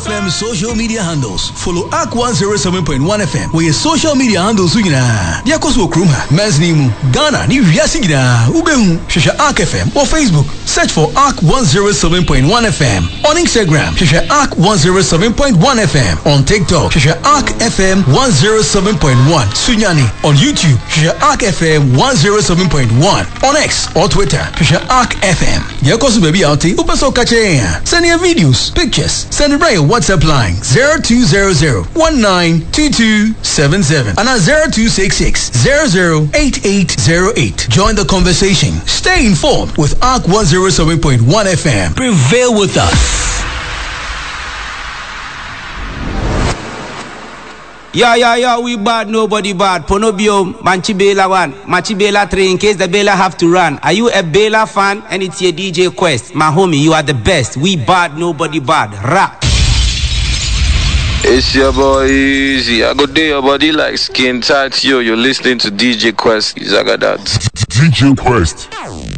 FM social media handles. Follow Arc 107.1 FM. Where your social media handles Diakos Wokruma, Mesnimu, Ghana, New Yasigida, Ubehu, Shasha Arc FM or Facebook. Search for Arc 107.1 FM. On Instagram, Shasha Arc 107.1 FM. On TikTok, Shasha Arc FM 107.1. Sunyani. On YouTube, Shasha Arc FM 107.1. On X or Twitter, Shasha Arc FM. Diakos baby outi, Upaso Kache. Send your videos, pictures. Send it by your WhatsApp line 0200-192277 and 0266-008808. Join the conversation. Stay informed with Arc 107.1 FM. Prevail with us. Yeah, we bad, nobody bad. Ponobio, Manchi Bela 1, Machi Bela 3, in case the Bela have to run. Are you a Bela fan? And it's your DJ Quest. My homie, you are the best. We bad, nobody bad. Rap. It's your boy Easy. I go do your body like skin tight. You're listening to DJ Quest. Zagadat. DJ Quest.